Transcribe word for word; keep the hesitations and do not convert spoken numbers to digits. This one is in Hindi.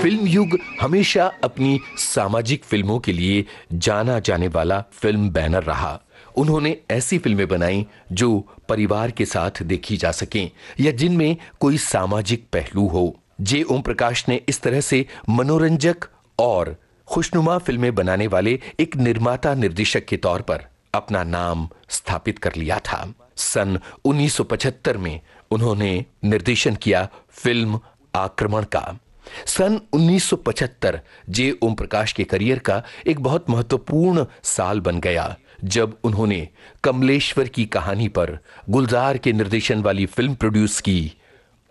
फिल्म युग हमेशा अपनी सामाजिक फिल्मों के लिए जाना जाने वाला फिल्म बैनर रहा। उन्होंने ऐसी फिल्में बनाई जो परिवार के साथ देखी जा सकें या जिनमें कोई सामाजिक पहलू हो। जे ओम प्रकाश ने इस तरह से मनोरंजक और खुशनुमा फिल्में बनाने वाले एक निर्माता निर्देशक के तौर पर अपना नाम स्थापित कर लिया था। सन उन्नीस सौ पचहत्तर में उन्होंने निर्देशन किया फिल्म आक्रमण का। सन उन्नीस सौ पचहत्तर जे ओम प्रकाश के करियर का एक बहुत महत्वपूर्ण साल बन गया, जब उन्होंने कमलेश्वर की कहानी पर गुलजार के निर्देशन वाली फिल्म प्रोड्यूस की